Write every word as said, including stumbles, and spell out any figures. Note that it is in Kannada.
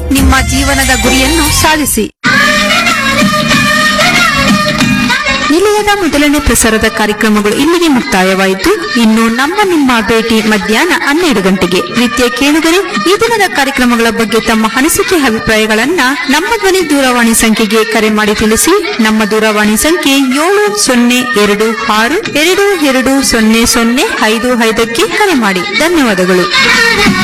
ನಿಮ್ಮ ಜೀವನದ ಗುರಿಯನ್ನು ಸಾಧಿಸಿ. ನಿಲಯದ ಮೊದಲನೇ ಪ್ರಸಾರದ ಕಾರ್ಯಕ್ರಮಗಳು ಇಲ್ಲಿಗೆ ಮುಕ್ತಾಯವಾಯಿತು. ಇನ್ನು ನಮ್ಮ ನಿಮ್ಮ ಭೇಟಿ ಮಧ್ಯಾಹ್ನ ಹನ್ನೆರಡು ಗಂಟೆಗೆ. ಪ್ರೀತಿಯ ಕೇಳುಗರೆ, ಈ ದಿನದ ಕಾರ್ಯಕ್ರಮಗಳ ಬಗ್ಗೆ ತಮ್ಮ ಅನಿಸಿಕೆ ಅಭಿಪ್ರಾಯಗಳನ್ನ ನಮ್ಮ ಧ್ವನಿ ದೂರವಾಣಿ ಸಂಖ್ಯೆಗೆ ಕರೆ ಮಾಡಿ ತಿಳಿಸಿ. ನಮ್ಮ ದೂರವಾಣಿ ಸಂಖ್ಯೆ ಏಳು ಸೊನ್ನೆ ಎರಡು ಆರು ಎರಡು ಎರಡು ಸೊನ್ನೆ ಸೊನ್ನೆ ಐದು ಐದಕ್ಕೆ ಕರೆ ಮಾಡಿ. ಧನ್ಯವಾದಗಳು.